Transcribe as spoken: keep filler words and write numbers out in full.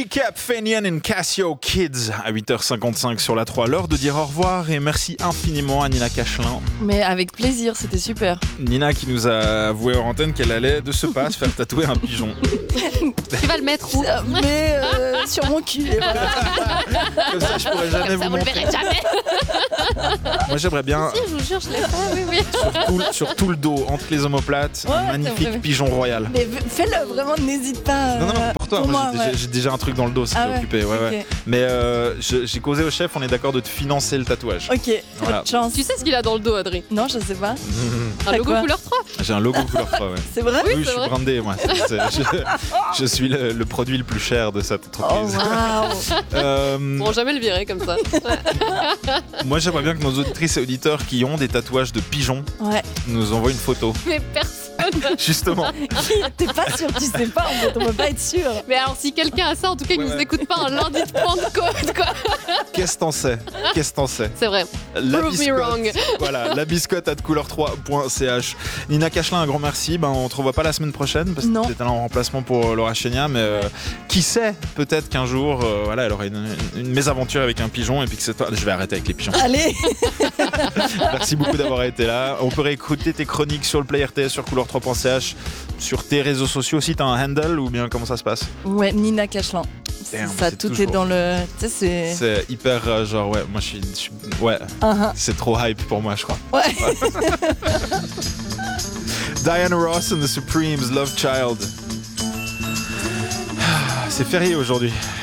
Recap, Fenian and Casio Kids à huit heures cinquante-cinq sur la trois. L'heure de dire au revoir et merci infiniment à Nina Cachelin. Mais avec plaisir, c'était super. Nina qui nous a avoué hors antenne qu'elle allait de ce pas se faire tatouer un pigeon. Tu vas le mettre où? Mais euh, sur mon cul. Et voilà. Comme ça, je pourrais jamais Comme vous ça, vous le montrer. verrez jamais. Moi, j'aimerais bien Si, je vous jure, je l'ai fait, oui, oui. sur tout, sur tout le dos, entre les omoplates, Ouais, un c'est magnifique vrai. pigeon royal. Mais fais-le, vraiment, n'hésite pas. Non, non, non, euh, pour toi, pour moi, moi, j'ai, ouais. déjà, j'ai déjà un truc dans le dos si Ah t'es ouais, occupé. Ouais, ok. ouais. Mais euh, je- j'ai causé au chef, on est d'accord de te financer le tatouage. Ok, Voilà. trop de chance. Tu sais ce qu'il a dans le dos, Adrien? Non, je sais pas. Un T'as logo quoi couleur trois. J'ai un logo couleur trois, ouais. C'est vrai? Oui, c'est je suis vrai. brandé, moi. C'est- c'est- je, je suis le, le produit le plus cher de cette Oh, entreprise. waouh. Euh, Ils pourront jamais le virer comme ça. moi, j'aimerais bien que nos auditrices et auditeurs qui ont des tatouages de pigeons Ouais. nous envoient une photo. Mais personne. Justement. T'es pas sûr, tu sais pas, en fait, on peut pas être sûr. Mais alors, si quelqu'un a ça, en tout cas, il Ouais, nous ouais. écoute pas un lundi de Pentecôte, quoi. Qu'est-ce que t'en sais Qu'est-ce que t'en sais C'est vrai. La Prove me biscotte. wrong. Voilà, la biscotte at couleur trois point c h. Nina Cachelin, un grand merci. Ben, on te revoit pas la semaine prochaine parce que Non. t'étais là en remplacement pour Laura Chénia, mais euh, qui sait, peut-être qu'un jour, euh, voilà, elle aura une, une mésaventure avec un pigeon et puis que c'est toi. Je vais arrêter avec les pigeons. Allez. Merci beaucoup d'avoir été là. On peut réécouter tes chroniques sur le Play R T S, sur couleur trois point c h, sur tes réseaux sociaux aussi. T'as un handle ou bien comment ça se passe? Ouais, Nina Cachelin. C'est Damn, ça, c'est tout toujours- est dans le. Tu sais, c'est. C'est hyper euh, genre, ouais, moi je suis. je suis- ouais, Uh-huh. c'est trop hype pour moi, je crois. Ouais. Diana Ross and the Supremes, Love Child. Ah, c'est férié aujourd'hui.